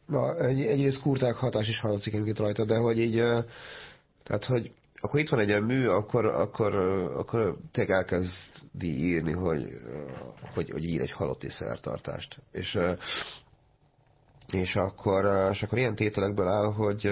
Na, egyrészt kurták hatás is hallatszik egyébként rajta, de hogy így, tehát, hogy akkor itt van egy ilyen mű, akkor tényleg elkezdi írni, hogy ír egy halotti szertartást. És akkor ilyen tételekből áll, hogy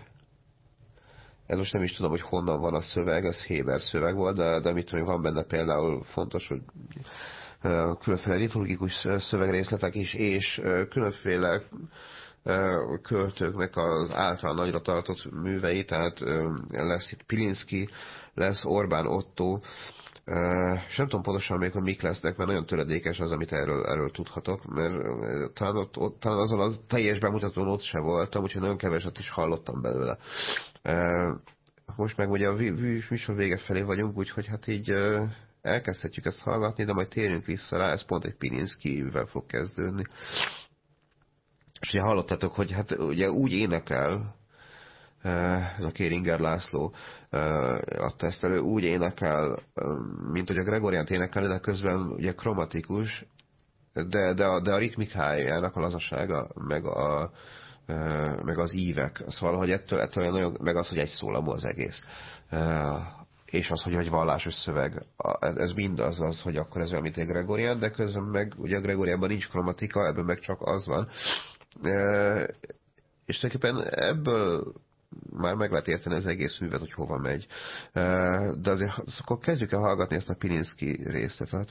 ez most nem is tudom, hogy honnan van a szöveg, ez Héber szöveg volt, de mit tudom, van benne például fontos, hogy különféle liturgikus szövegrészletek is, és különféle költőknek az általán nagyra tartott művei, tehát lesz itt Pilinszky, lesz Orbán Otto, és nem tudom pontosan még, hogy mik lesznek, mert nagyon töredékes az, amit erről tudhatok, mert talán azon a teljes bemutatón ott se voltam, úgyhogy nagyon keveset is hallottam belőle. Most meg ugye a műsor vége felé vagyunk, úgyhogy hát így elkezdhetjük ezt hallgatni, de majd térjünk vissza rá, ez pont egy Pilinszkyvel fog kezdődni. És ugye hallottatok, hogy hát ugye úgy énekel, a Kéringer László adta ezt elő, úgy énekel, mint hogy a Gregoriánt énekel, de közben ugye kromatikus, de a ritmikájának a lazasága, meg az ívek. Szóval, hogy ettől nagyon, meg az, hogy egy szólamú az egész. És az, hogy egy vallásos szöveg. Ez mind az, hogy akkor ez olyan, mint egy Gregorián, de közben meg ugye a Gregoriánban nincs kromatika, ebben meg csak az van. És tulajdonképpen ebből már meg lehet érteni az egész művet, hogy hova megy. De azért akkor kezdjük el hallgatni ezt a Pilinszky részletet.